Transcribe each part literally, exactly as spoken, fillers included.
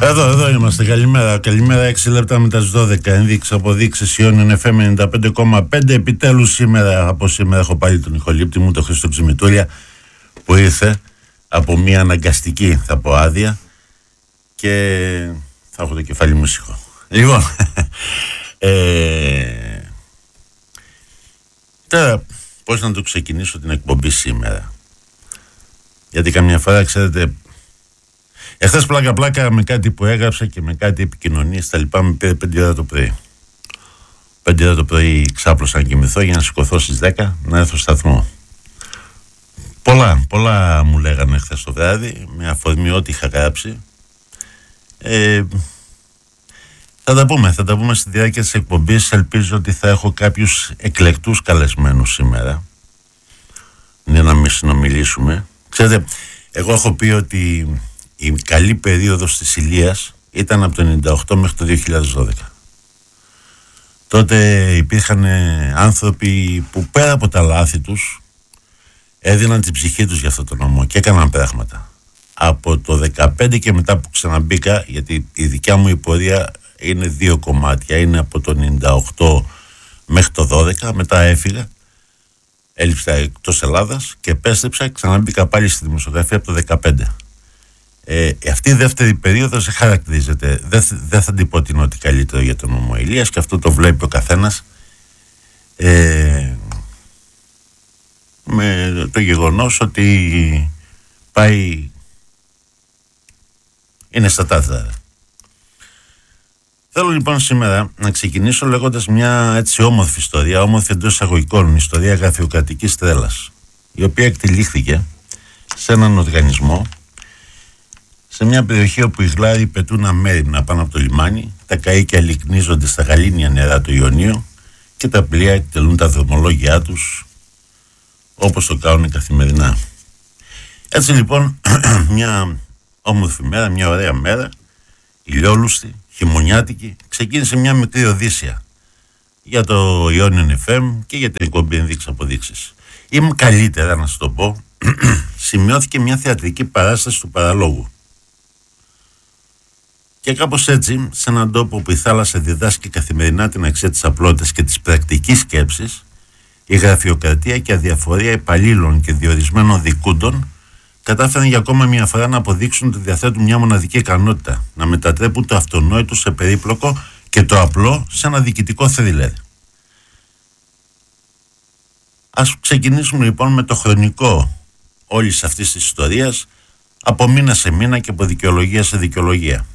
Εδώ, εδώ είμαστε. Καλημέρα. Καλημέρα. έξι λεπτά μετά τις δώδεκα. Ενδείξεις, αποδείξεις. Ιόνιον εφ εμ ενενήντα πέντε κόμμα πέντε. Επιτέλους σήμερα, από σήμερα, έχω πάλι τον ηχολήπτη μου, τον Χρήστο Ξημητούλια, που ήρθε από μια αναγκαστική, θα πω, άδεια. Και θα έχω το κεφάλι μου ήσυχο. Λοιπόν. ε... Τώρα, πώς να το ξεκινήσω την εκπομπή σήμερα? Γιατί καμιά φορά, ξέρετε, εχθές πλάκα πλάκα με κάτι που έγραψα και με κάτι επικοινωνίες τα λοιπά, με πήρε πέντε ώρα το πρωί. Πέντε ώρα το πρωί ξάπλωσα να κοιμηθώ για να σηκωθώ στις δέκα να έρθω στο σταθμό. Πολλά, πολλά μου λέγανε χθες το βράδυ, με αφορμή ό,τι είχα γράψει. Ε, θα τα πούμε, θα τα πούμε στη διάρκεια της εκπομπής. Ελπίζω ότι θα έχω κάποιους εκλεκτούς καλεσμένους σήμερα, για να μην συνομιλήσουμε. Ξέρετε, εγώ έχω πει ότι η καλή περίοδος της Ηλίας ήταν από το ενενήντα οκτώ μέχρι το δύο χιλιάδες δώδεκα. Τότε υπήρχαν άνθρωποι που πέρα από τα λάθη τους έδιναν την ψυχή τους για αυτό το νόμο και έκαναν πράγματα. Από το δεκαπέντε και μετά που ξαναμπήκα, γιατί η δικιά μου η πορεία είναι δύο κομμάτια, είναι από το ενενήντα οκτώ μέχρι το δώδεκα, μετά έφυγα, έλειψα εκτός Ελλάδας και επέστρεψα, ξαναμπήκα πάλι στη δημοσιογραφία από το δεκαπέντε. Ε, αυτή η δεύτερη περίοδος δεν χαρακτηρίζεται, δεν, δεν θα την πω ότι είναι ό,τι καλύτερο για τον νόμο Ηλίας, και αυτό το βλέπει ο καθένας ε, με το γεγονός ότι πάει, είναι στα τάθρα. Θέλω λοιπόν σήμερα να ξεκινήσω λέγοντας μια έτσι όμορφη ιστορία, όμορφη εντός εισαγωγικών, ιστορία γραφειοκρατικής τρέλας, η οποία εκτελήχθηκε σε έναν οργανισμό, σε μια περιοχή όπου οι γλάροι πετούν αμέριμνα πάνω από το λιμάνι, τα καΐκια λυκνίζονται στα γαλήνια νερά του Ιωνίου και τα πλοία εκτελούν τα δρομολόγια τους όπως το κάνουν καθημερινά. Έτσι λοιπόν, μια όμορφη μέρα, μια ωραία μέρα, ηλιόλουστη, χειμωνιάτικη, ξεκίνησε μια μικρή οδύσσια για το Ιόνιον εφ εμ και για την εκπομπή Ενδείξεις Αποδείξεις. Είμαι καλύτερα να σου το πω, σημειώθηκε μια θεατρική παράσταση του παραλόγου. Και κάπως έτσι, σε έναν τόπο που η θάλασσα διδάσκει καθημερινά την αξία της απλότητας και της πρακτικής σκέψης, η γραφειοκρατία και αδιαφορία υπαλλήλων και διορισμένων δικούντων κατάφεραν για ακόμα μια φορά να αποδείξουν ότι διαθέτουν μια μοναδική ικανότητα, να μετατρέπουν το αυτονόητο σε περίπλοκο και το απλό σε ένα διοικητικό θρίλερ. Ας ξεκινήσουμε λοιπόν με το χρονικό όλης αυτής της ιστορίας, από μήνα σε μήνα και από δικαιολογία σε δικαιολογία.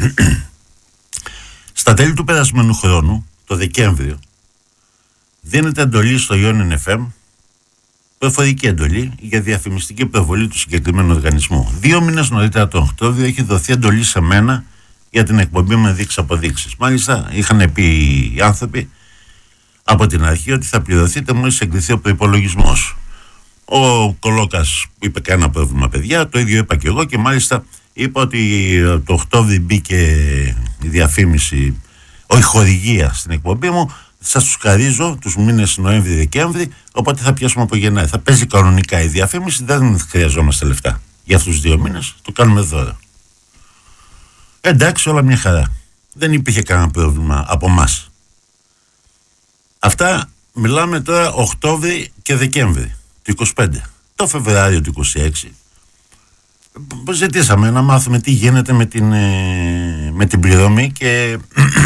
Στα τέλη του περασμένου χρόνου, το Δεκέμβριο, δίνεται εντολή στο Ιόνιον εφ εμ, προφορική εντολή για διαφημιστική προβολή του συγκεκριμένου οργανισμού. Δύο μήνες νωρίτερα, τον Οκτώβριο, έχει δοθεί εντολή σε μένα για την εκπομπή με Ενδείξεις Αποδείξεις. Μάλιστα, είχαν πει οι άνθρωποι από την αρχή ότι θα πληρωθείτε μόλις εγκριθεί ο προϋπολογισμός. Ο Κολόκας είπε κανένα πρόβλημα, παιδιά, το ίδιο είπα και εγώ, και μάλιστα είπα ότι το Οκτώβριο μπήκε η διαφήμιση, όχι χορηγία στην εκπομπή μου. Σας τους χαρίζω τους μήνες Νοέμβρη-Δεκέμβρη, οπότε θα πιάσουμε από Γενάρη. Θα παίζει κανονικά η διαφήμιση, δεν χρειαζόμαστε λεφτά για αυτούς τους δύο μήνες, το κάνουμε δώρο. Εντάξει, όλα μια χαρά. Δεν υπήρχε κανένα πρόβλημα από εμάς. Αυτά μιλάμε τώρα Οκτώβρη και Δεκέμβρη του είκοσι πέντε. Το Φεβρουάριο του είκοσι έξι ζητήσαμε να μάθουμε τι γίνεται με την, με την πληρωμή και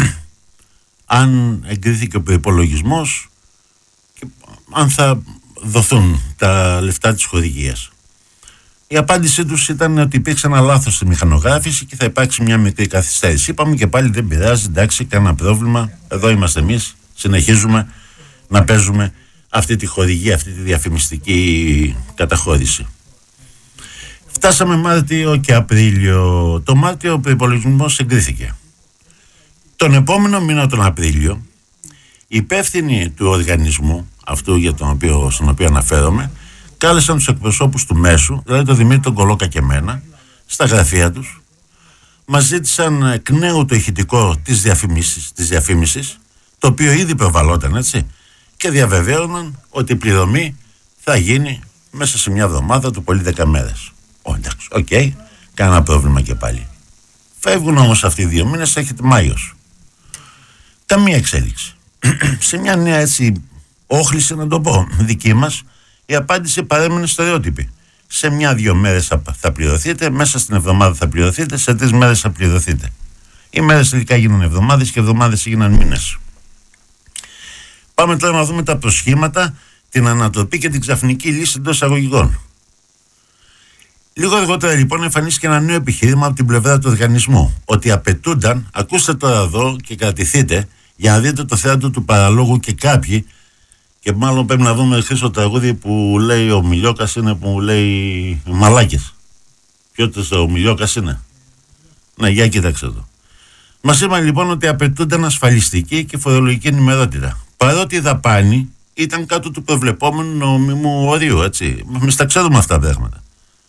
αν εγκρίθηκε ο προϋπολογισμός και αν θα δοθούν τα λεφτά της χορηγίας. Η απάντησή τους ήταν ότι υπήρξε ένα λάθος στη μηχανογράφηση και θα υπάρξει μια μικρή καθυστέρηση. Είπαμε και πάλι δεν πειράζει, εντάξει, κανένα πρόβλημα, εδώ είμαστε εμείς, συνεχίζουμε να παίζουμε αυτή τη χορηγία, αυτή τη διαφημιστική καταχώρηση. Φτάσαμε Μάρτιο και Απρίλιο. Το Μάρτιο ο προϋπολογισμός εγκρίθηκε. Τον επόμενο μήνα, τον Απρίλιο, οι υπεύθυνοι του οργανισμού, αυτού για τον οποίο, στον οποίο αναφέρομαι, κάλεσαν τους εκπροσώπους του μέσου, δηλαδή τον Δημήτρη τον Κολόκα και εμένα, στα γραφεία τους, μας ζήτησαν εκ νέου το ηχητικό της διαφήμισης, της διαφήμισης, το οποίο ήδη προβαλόταν, έτσι, και διαβεβαίωναν ότι η πληρωμή θα γίνει μέσα σε μια εβδομάδα, του πολύ δέκα μέρες. Ω, εντάξει, οκ, okay, κανένα πρόβλημα και πάλι. Φεύγουν όμως αυτοί οι δύο μήνες, έχετε Μάιος. Καμία εξέλιξη. Σε μια νέα έτσι όχληση, να το πω, δική μας, η απάντηση παρέμεινε στερεότυπη. Σε μια-δυο μέρες θα πληρωθείτε, μέσα στην εβδομάδα θα πληρωθείτε, σε τρεις μέρες θα πληρωθείτε. Οι μέρες τελικά γίνανε εβδομάδες και εβδομάδες έγιναν μήνες. Πάμε τώρα να δούμε τα προσχήματα, την ανατροπή και την ξαφνική λύση εντός εισαγωγικών. Λίγο αργότερα λοιπόν εμφανίστηκε ένα νέο επιχείρημα από την πλευρά του οργανισμού, ότι απαιτούνταν, ακούστε τώρα εδώ και κρατηθείτε, για να δείτε το θέατρο του παραλόγου και κάποιοι, και μάλλον πρέπει να δούμε χρήσιμο τραγούδι που λέει ο Μιλιόκας είναι, που λέει μαλάκες. Ποιος ο Μιλιόκας είναι? Ναι, για κοίταξε εδώ. Μας είπαν λοιπόν ότι απαιτούνταν ασφαλιστική και φορολογική ενημερότητα. Παρότι η δαπάνη ήταν κάτω του προβλεπόμενου νομίμου ορίου, έτσι. Εμείς τα ξέρουμε αυτά τα πράγματα.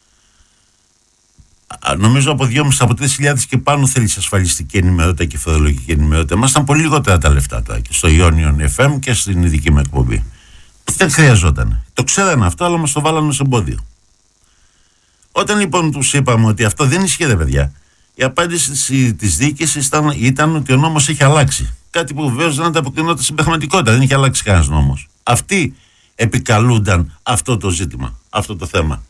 Νομίζω από δυόμισι από τρεις χιλιάδες και πάνω θέλει ασφαλιστική ενημερότητα και φορολογική ενημερότητα. Μας ήταν πολύ λιγότερα τα λεφτά τώρα και στο Ionion εφ εμ και στην ειδική μου εκπομπή. Δεν χρειαζόταν. Το ξέρανε αυτό, αλλά μας το βάλανε ως εμπόδιο. Όταν λοιπόν τους είπαμε ότι αυτό δεν ισχύει, παιδιά, η απάντηση της διοίκησης ήταν, ήταν ότι ο νόμος έχει αλλάξει. Κάτι που βεβαίως δεν ανταποκρινόταν στην πραγματικότητα. Δεν είχε αλλάξει κανένας νόμος. Αυτοί επικαλούνταν αυτό το ζήτημα, αυτό το θέμα.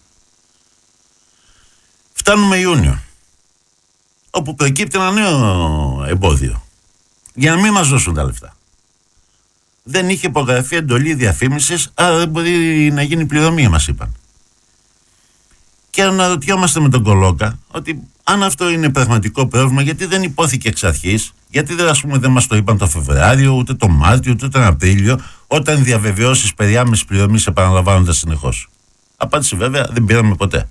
Φτάνουμε Ιούνιο, όπου προκύπτει ένα νέο εμπόδιο, για να μην μας δώσουν τα λεφτά. Δεν είχε υπογραφεί εντολή διαφήμισης, άρα δεν μπορεί να γίνει πληρωμή, μας είπαν. Και αναρωτιόμαστε με τον Κολόκα ότι αν αυτό είναι πραγματικό πρόβλημα, γιατί δεν υπόθηκε εξ αρχής, γιατί δεν, ας πούμε, δεν μας το είπαν το Φεβρουάριο, ούτε το Μάρτιο, ούτε τον Απρίλιο, όταν διαβεβαιώσεις περί άμεσης πληρωμής επαναλαμβάνοντας συνεχώς. Απάντηση βέβαια δεν πήραμε ποτέ.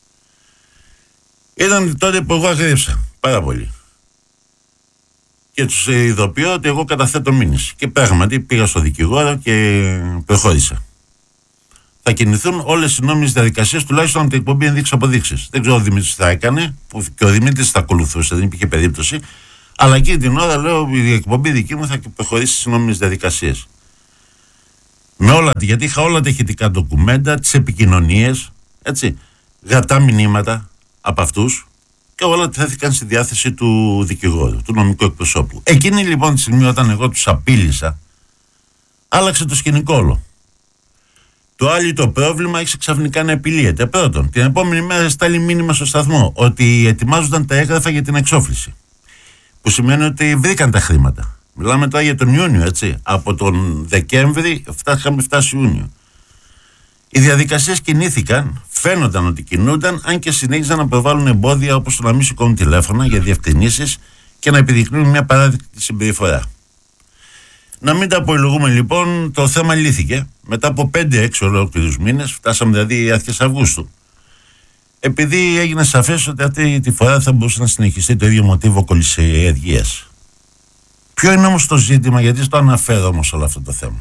Ήταν τότε που εγώ αγρίεψα πάρα πολύ. Και τους ειδοποιώ ότι εγώ καταθέτω μήνυση. Και πράγματι πήγα στο δικηγόρο και προχώρησα. Θα κινηθούν όλες οι νόμιμες διαδικασίες, τουλάχιστον από την εκπομπή ενδείξεις αποδείξεις. Δεν ξέρω ο Δημήτρης θα έκανε, που και ο Δημήτρης θα ακολουθούσε, δεν υπήρχε περίπτωση. Αλλά εκείνη την ώρα λέω: η εκπομπή δική μου θα προχωρήσει στις νόμιμες διαδικασίες. Με όλα, γιατί είχα όλα τα ηχητικά ντοκουμέντα, τις επικοινωνίες, έτσι, γραπτά μηνύματα από αυτούς και όλα θέθηκαν στη διάθεση του δικηγόρου, του νομικού εκπροσώπου. Εκείνη λοιπόν τη στιγμή, όταν εγώ τους απείλησα, άλλαξε το σκηνικό όλο. Το άλλο το πρόβλημα άρχισε ξαφνικά να επιλύεται. Πρώτον, την επόμενη μέρα στάλει μήνυμα στο σταθμό ότι ετοιμάζονταν τα έγγραφα για την εξόφληση. Που σημαίνει ότι βρήκαν τα χρήματα. Μιλάμε τώρα για τον Ιούνιο, έτσι. Από τον Δεκέμβρη είχαμε φτάσει Ιούνιο. Οι διαδικασίες κινήθηκαν, φαίνονταν ότι κινούνταν, αν και συνέχιζαν να προβάλλουν εμπόδια όπως το να μην σηκώνουν τηλέφωνα για διευκρινήσεις και να επιδεικνύουν μια παράδειγμα συμπεριφορά. Να μην τα απολογούμε λοιπόν, το θέμα λύθηκε. Μετά από πέντε έξι ολόκληρους μήνες, φτάσαμε δηλαδή αρχές Αυγούστου. Επειδή έγινε σαφές ότι αυτή τη φορά θα μπορούσε να συνεχιστεί το ίδιο μοτίβο κολυσιεργίας. Ποιο είναι όμως το ζήτημα, γιατί στο αναφέρω όμως όλο αυτό το θέμα.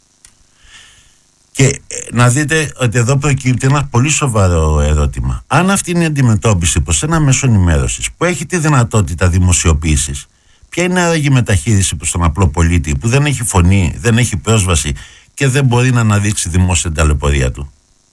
Και να δείτε ότι εδώ προκύπτει ένα πολύ σοβαρό ερώτημα. Αν αυτή είναι η αντιμετώπιση προς ένα μέσο ενημέρωσης που έχει τη δυνατότητα δημοσιοποίησης, ποια είναι άραγε η μεταχείριση προς τον απλό πολίτη που δεν έχει φωνή, δεν έχει πρόσβαση και δεν μπορεί να αναδείξει δημόσια την ταλαιπωρία του?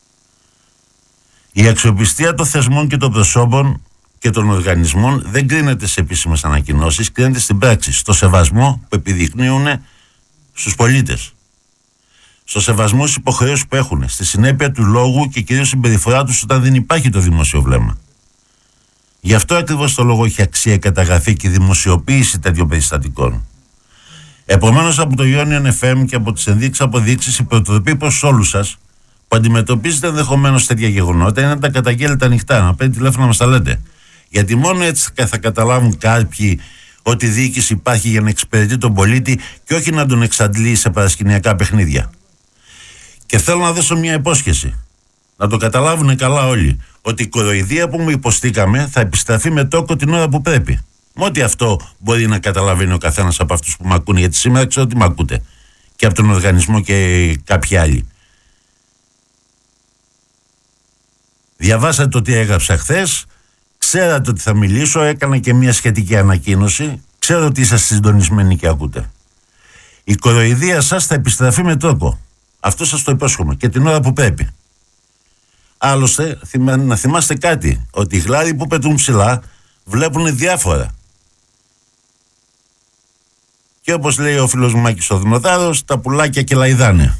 Η αξιοπιστία των θεσμών και των προσώπων και των οργανισμών δεν κρίνεται σε επίσημες ανακοινώσεις, κρίνεται στην πράξη, στο σεβασμό που επιδεικνύουν στους πολίτες. Στο σεβασμό στις υποχρεώσεις που έχουν, στη συνέπεια του λόγου και κυρίως συμπεριφορά τους όταν δεν υπάρχει το δημόσιο βλέμμα. Γι' αυτό ακριβώς το λόγο έχει αξία η καταγραφή και η δημοσιοποίηση τέτοιων περιστατικών. Επομένως, από το Ionion εφ εμ και από τις ενδείξεις αποδείξεις, η προτροπή προς όλους σας που αντιμετωπίζετε ενδεχομένως τέτοια γεγονότα είναι να τα καταγγέλλετε ανοιχτά, να παίρνετε τηλέφωνο να μας τα λέτε. Γιατί μόνο έτσι θα καταλάβουν κάποιοι ότι η διοίκηση υπάρχει για να εξυπηρετεί τον πολίτη και όχι να τον εξαντλεί σε παρασκηνιακά παιχνίδια. Και θέλω να δώσω μια υπόσχεση, να το καταλάβουν καλά όλοι, ότι η κοροϊδία που μου υποστήκαμε θα επιστραφεί με τόκο την ώρα που πρέπει. Με ό,τι αυτό μπορεί να καταλαβαίνει ο καθένας από αυτούς που με ακούνε, γιατί σήμερα ξέρω ότι με ακούτε και από τον οργανισμό και κάποιοι άλλοι. Διαβάσατε το τι έγραψα χθες, ξέρατε ότι θα μιλήσω, έκανα και μια σχετική ανακοίνωση, ξέρω ότι είσαστε συντονισμένοι και ακούτε. Η κοροϊδία σας θα επιστραφεί με τόκο. Αυτό σας το υπόσχομαι και την ώρα που πρέπει. Άλλωστε, να θυμάστε κάτι, ότι οι γλάροι που πετούν ψηλά βλέπουν διάφορα. Και όπως λέει ο φίλος μου Μάκης ο Δημοτάρος, τα πουλάκια και λαϊδάνε.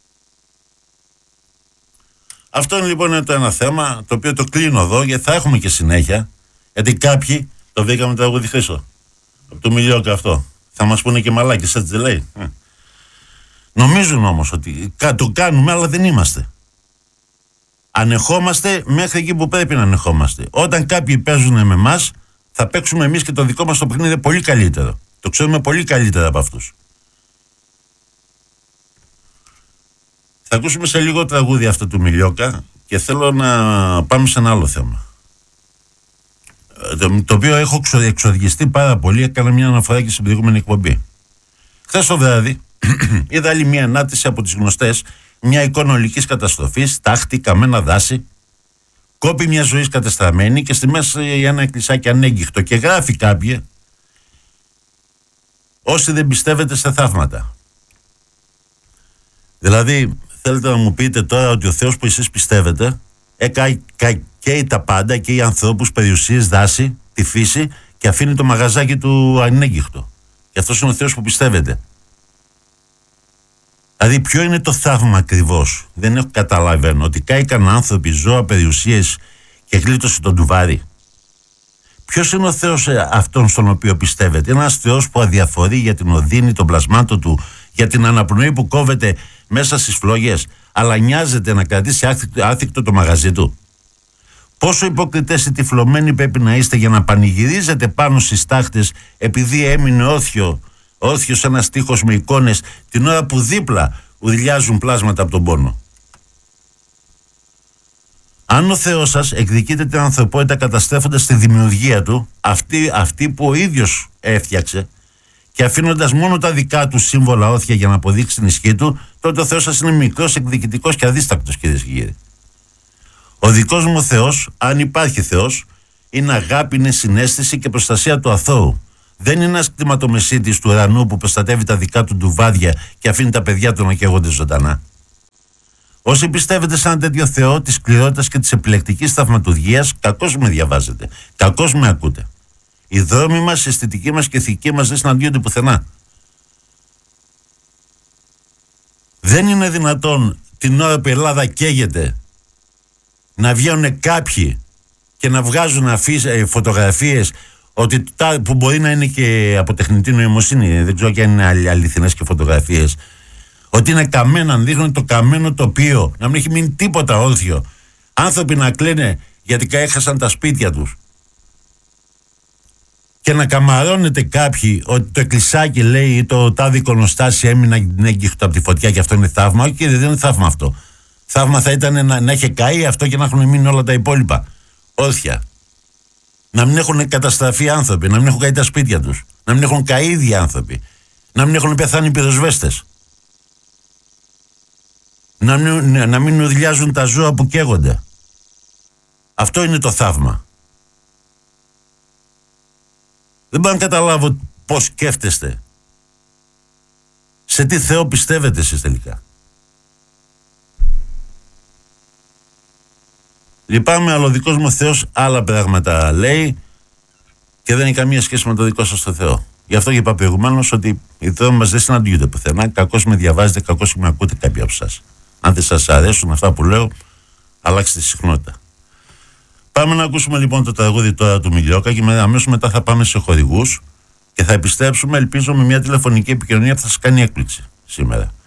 Αυτό είναι λοιπόν είναι το ένα θέμα, το οποίο το κλείνω εδώ, γιατί θα έχουμε και συνέχεια. Γιατί κάποιοι το βρήκαμε τραγούδι Χρήστο. Από το Μιλιόκα αυτό. Θα μας πούνε και μαλάκες, έτσι δεν λέει. Ε. Νομίζουν όμως ότι το κάνουμε, αλλά δεν είμαστε. Ανεχόμαστε μέχρι εκεί που πρέπει να ανεχόμαστε. Όταν κάποιοι παίζουν με εμάς, θα παίξουμε εμείς και το δικό μας το παιχνίδι πολύ καλύτερο. Το ξέρουμε πολύ καλύτερα από αυτούς. Θα ακούσουμε σε λίγο τραγούδι αυτό του Μιλιόκα και θέλω να πάμε σε ένα άλλο θέμα. Το, το οποίο έχω εξοργιστεί πάρα πολύ, έκανα μια αναφορά και στην προηγούμενη εκπομπή. Χθες το βράδυ είδα άλλη μια ανάρτηση από τις γνωστές, μια εικόνα ολικής καταστροφής, τάχτη, καμένα δάση, κόπη μια ζωής κατεστραμμένη και στη μέση ένα εκκλησάκι ανέγκυχτο και γράφει κάποια, όσοι δεν πιστεύετε σε θαύματα. Δηλαδή, θέλετε να μου πείτε τώρα ότι ο Θεός που εσείς πιστεύετε καίει τα πάντα, και οι ανθρώπους, περιουσίες, δάση, τη φύση και αφήνει το μαγαζάκι του ανέγκυχτο. Και αυτός είναι ο Θεός που πιστεύετε. Δηλαδή, ποιο είναι το θαύμα ακριβώς? Δεν έχω καταλαβαίνω ότι κάηκαν άνθρωποι, ζώα, περιουσίες και γλίτωσε τον τουβάρι. Ποιος είναι ο Θεός αυτόν στον οποίο πιστεύετε? Ένας Θεός που αδιαφορεί για την οδύνη των πλασμάτων του, για την αναπνοή που κόβεται μέσα στις φλόγες, αλλά νοιάζεται να κρατήσει άθικτο το μαγαζί του. Πόσο υποκριτές ή τυφλωμένοι πρέπει να είστε για να πανηγυρίζετε πάνω στις τάχτες επειδή έμεινε όρθιο, όρθιος ένας τοίχος με εικόνες την ώρα που δίπλα ουρλιάζουν πλάσματα από τον πόνο. Αν ο Θεός σας εκδικείται την ανθρωπότητα καταστρέφοντας τη δημιουργία του, αυτή, αυτή που ο ίδιος έφτιαξε, και αφήνοντας μόνο τα δικά του σύμβολα όρθια για να αποδείξει την ισχύ του, τότε ο Θεός σας είναι μικρός, εκδικητικός και αδίστακτος, κυρίες και κύριοι. Ο δικός μου Θεός, αν υπάρχει Θεός, είναι αγάπη, είναι συναίσθηση και προστασία του αθώου. Δεν είναι ένας κτηματομεσίτης του ουρανού που προστατεύει τα δικά του ντουβάδια και αφήνει τα παιδιά του να καίγονται ζωντανά. Όσοι πιστεύετε σε ένα τέτοιο Θεό της σκληρότητας και της επιλεκτικής θαυματουργίας, κακώς με διαβάζετε, κακώς με ακούτε. Οι δρόμοι μας, η αισθητική μας και η ηθική μας δεν συναντιόνται πουθενά. Δεν είναι δυνατόν την ώρα που η Ελλάδα καίγεται να βγαίνουν κάποιοι και να βγάζουν αφήσεις, φωτογραφίες ότι, που μπορεί να είναι και από τεχνητή νοημοσύνη, δεν ξέρω και αν είναι αληθινές και φωτογραφίες, ότι είναι καμένα, δείχνουν το καμένο τοπίο, να μην έχει μείνει τίποτα όρθιο. Άνθρωποι να κλαίνε γιατί έχασαν τα σπίτια τους. Και να καμαρώνεται κάποιοι ότι το εκκλησάκι, λέει, ή το τάδε εικονοστάσι έμεινε έγκυχτο από τη φωτιά και αυτό είναι θαύμα. Όχι, κύριε, δεν είναι θαύμα αυτό. Θαύμα θα ήταν να, να έχει καεί αυτό και να έχουν μείνει όλα τα υπόλοιπα όρθια. Να μην έχουν καταστραφεί άνθρωποι, να μην έχουν καεί τα σπίτια τους, να μην έχουν καεί ίδιοι άνθρωποι, να μην έχουν πεθάνει πυροσβέστες, να μην, να μην ουρλιάζουν τα ζώα που καίγονται. Αυτό είναι το θαύμα. Δεν μπορώ να καταλάβω πώς σκέφτεστε. Σε τι Θεό πιστεύετε εσείς τελικά? Λυπάμαι, αλλά ο δικός μου Θεός άλλα πράγματα λέει και δεν έχει καμία σχέση με το δικό σας το Θεό. Γι' αυτό είπα προηγουμένως ότι οι δρόμοι μας δεν συναντιούνται πουθενά. Κακώς με διαβάζετε, κακώς με ακούτε κάποιοι από εσάς. Αν δεν σας αρέσουν αυτά που λέω, αλλάξτε τη συχνότητα. Πάμε να ακούσουμε λοιπόν το τραγούδι τώρα του Μιλιόκα και αμέσως μετά θα πάμε σε χορηγούς και θα επιστρέψουμε, ελπίζω, με μια τηλεφωνική επικοινωνία που θα σας κάνει έκπληξη σήμερα.